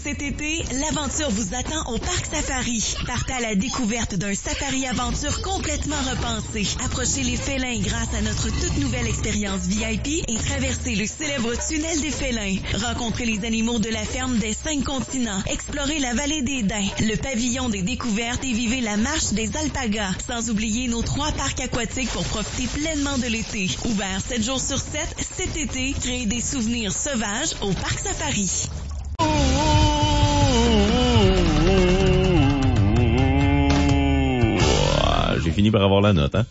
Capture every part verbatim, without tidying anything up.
Cet été, l'aventure vous attend au Parc Safari. Partez à la découverte d'un safari-aventure complètement repensé. Approchez les félins grâce à notre toute nouvelle expérience V I P et traversez le célèbre tunnel des félins. Rencontrez les animaux de la ferme des cinq continents. Explorez la vallée des Daims, le pavillon des découvertes et vivez la marche des alpagas. Sans oublier nos trois parcs aquatiques pour profiter pleinement de l'été. Ouvert sept jours sur sept, cet été, créez des souvenirs sauvages au Parc Safari. J'ai fini par avoir la note, hein?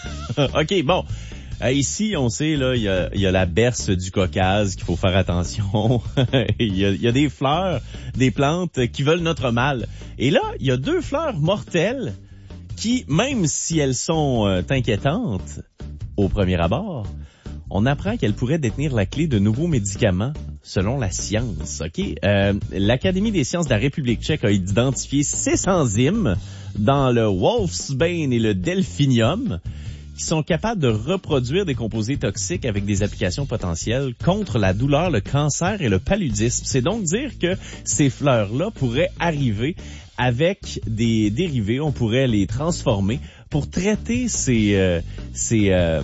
OK, bon. Euh, ici, on sait, là, il y a, y a la berce du Caucase qu'il faut faire attention. Il y, a, y a des fleurs, des plantes qui veulent notre mal. Et là, il y a deux fleurs mortelles qui, même si elles sont euh, inquiétantes au premier abord, on apprend qu'elles pourraient détenir la clé de nouveaux médicaments selon la science. OK? Euh, L'Académie des sciences de la République tchèque a identifié six enzymes dans le wolfsbane et le delphinium qui sont capables de reproduire des composés toxiques avec des applications potentielles contre la douleur, le cancer et le paludisme. C'est donc dire que ces fleurs-là pourraient arriver avec des dérivés, on pourrait les transformer pour traiter ces, euh, ces euh,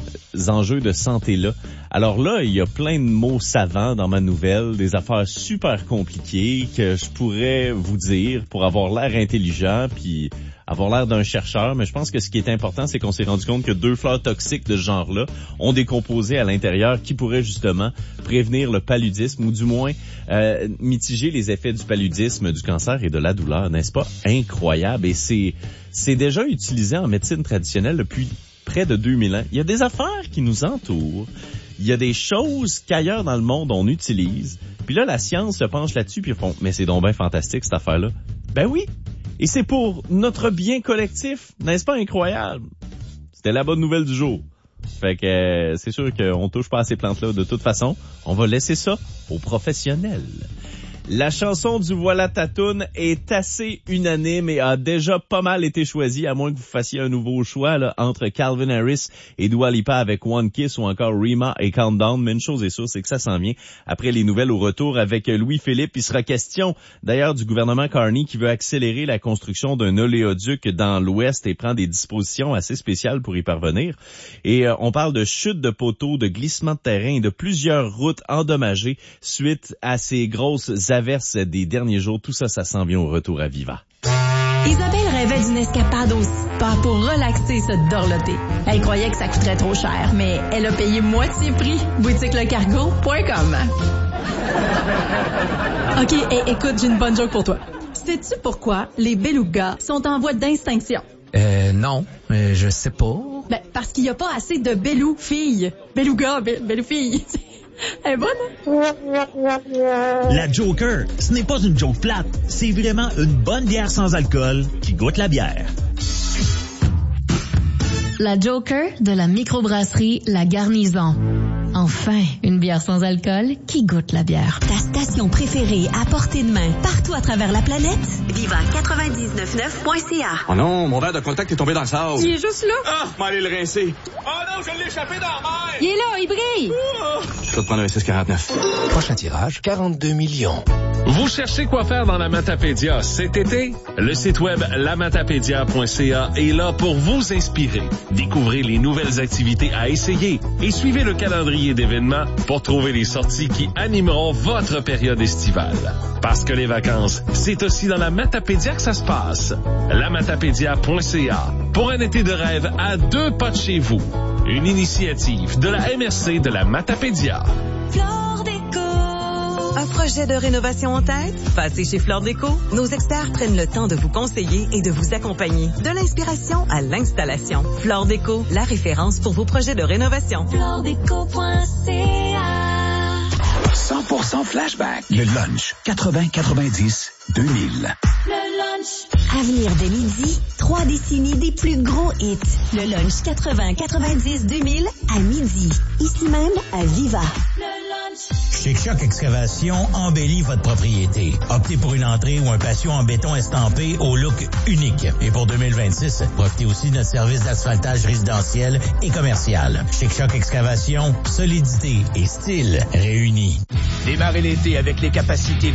enjeux de santé-là. Alors là, il y a plein de mots savants dans ma nouvelle, des affaires super compliquées que je pourrais vous dire pour avoir l'air intelligent puis avoir l'air d'un chercheur, mais je pense que ce qui est important, c'est qu'on s'est rendu compte que deux fleurs toxiques de ce genre-là ont des composés à l'intérieur qui pourraient justement prévenir le paludisme ou du moins euh, mitiger les effets du paludisme, du cancer et de la douleur. N'est-ce pas incroyable? Et c'est c'est déjà utilisé en médecine traditionnelle depuis près de deux mille ans. Il y a des affaires qui nous entourent. Il y a des choses qu'ailleurs dans le monde on utilise. Puis là, la science se penche là-dessus puis ils font « Mais c'est donc bien fantastique cette affaire-là. » Ben oui! Et c'est pour notre bien collectif, n'est-ce pas incroyable? C'était la bonne nouvelle du jour. Fait que euh, c'est sûr qu'on touche pas à ces plantes-là de toute façon. On va laisser ça aux professionnels. La chanson du Voilà ta toune est assez unanime et a déjà pas mal été choisie, à moins que vous fassiez un nouveau choix là, entre Calvin Harris et Dua Lipa avec One Kiss ou encore Rema et Countdown. Mais une chose est sûre, c'est que ça s'en vient après les nouvelles au retour avec Louis-Philippe. Il sera question d'ailleurs du gouvernement Carney qui veut accélérer la construction d'un oléoduc dans l'Ouest et prend des dispositions assez spéciales pour y parvenir. Et euh, on parle de chute de poteaux, de glissement de terrain et de plusieurs routes endommagées suite à ces grosses averses des derniers jours. Tout ça, ça s'en vient au retour à Viva. Isabelle rêvait d'une escapade au spa pour relaxer et se dorloter. Elle croyait que ça coûterait trop cher, mais elle a payé moitié prix. boutique le cargo point com. OK, hey, écoute, j'ai une bonne joke pour toi. Sais-tu pourquoi les belugas sont en voie d'extinction? Euh, non, euh, je sais pas. Ben, parce qu'il n'y a pas assez de belou filles. Beluga, be- belou filles. Elle est bonne, hein? La Joker, ce n'est pas une joke plate, c'est vraiment une bonne bière sans alcool qui goûte la bière. La Joker de la microbrasserie La Garnison. Enfin, une bière sans alcool qui goûte la bière. Ta station préférée à portée de main, partout à travers la planète, Viva quatre-vingt-dix-neuf neuf point c a. Oh non, mon verre de contact est tombé dans le sable. Il est juste là. Ah, m'allez le rincer. Oh non, je l'ai échappé dans la mer. Il est là, il brille. Oh. Je vais te prendre un six quarante-neuf. Prochain tirage, quarante-deux millions. Vous cherchez quoi faire dans la Matapédia cet été? Le site web la matapédia point c a est là pour vous inspirer. Découvrez les nouvelles activités à essayer et suivez le calendrier d'événements pour trouver les sorties qui animeront votre période estivale. Parce que les vacances, c'est aussi dans la Matapédia que ça se passe. la matapédia point c a pour un été de rêve à deux pas de chez vous. Une initiative de la M R C de la Matapédia. Flore Déco. Un projet de rénovation en tête? Passez chez Flore Déco. Nos experts prennent le temps de vous conseiller et de vous accompagner. De l'inspiration à l'installation. Flore Déco, la référence pour vos projets de rénovation. flore déco point c a. cent pour cent flashback. Le lunch. quatre-vingts quatre-vingt-dix deux mille. Le lunch. À venir dès midi, trois décennies des plus gros hits. Le lunch quatre-vingts quatre-vingt-dix deux mille à midi. Ici même à Viva. Le lunch. Chic Choc Excavation embellit votre propriété. Optez pour une entrée ou un patio en béton estampé au look unique. Et pour deux mille vingt-six, profitez aussi de notre service d'asphaltage résidentiel et commercial. Chic Choc Excavation, solidité et style réunis. Démarrez l'été avec les capacités